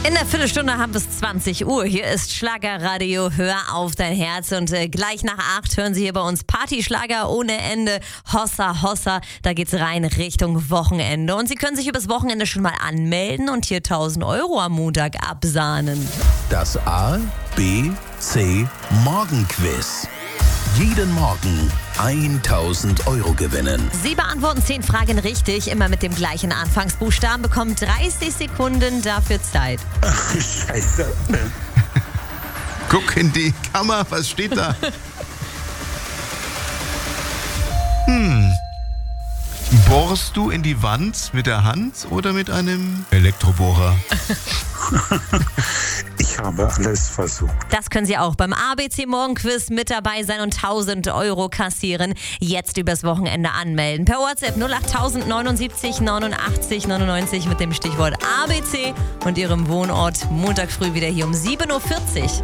In der Viertelstunde haben wir es 20 Uhr. Hier ist Schlagerradio, hör auf dein Herz. Und gleich nach 8 hören Sie hier bei uns Partyschlager ohne Ende. Hossa, Hossa, da geht's rein Richtung Wochenende. Und Sie können sich übers Wochenende schon mal anmelden und hier 1.000 Euro am Montag absahnen. Das A, B, C Morgenquiz. Jeden Morgen 1.000 Euro gewinnen. Sie beantworten 10 Fragen richtig, immer mit dem gleichen Anfangsbuchstaben, bekommen 30 Sekunden dafür Zeit. Ach, Scheiße. Guck in die Kamera, was steht da? Bohrst du in die Wand mit der Hand oder mit einem Elektrobohrer? Ich habe alles versucht. Das können Sie auch beim ABC Morgenquiz mit dabei sein und 1.000 Euro kassieren. Jetzt übers Wochenende anmelden. Per WhatsApp 08000 79 89 99 mit dem Stichwort ABC und Ihrem Wohnort. Montag früh wieder hier um 7.40 Uhr.